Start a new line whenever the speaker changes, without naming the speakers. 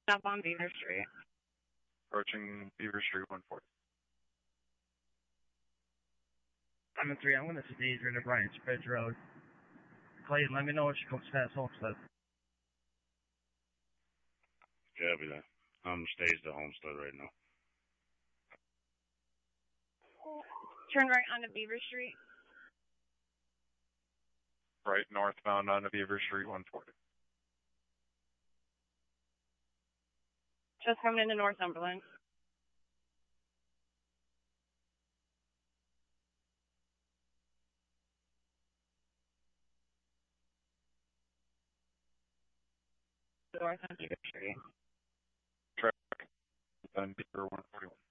Stop on Beaver Street.
Approaching Beaver Street 140.
I'm in 3. I'm going to stage right at Bryant's Bridge Road. Clayton, let me know if she comes past Homestead.
Copy that. I'm staged at Homestead right now.
Turn right onto Beaver Street.
Right northbound onto Beaver Street 140.
Just coming into Northumberland. North on Beaver Street.
Traffic on Beaver 141.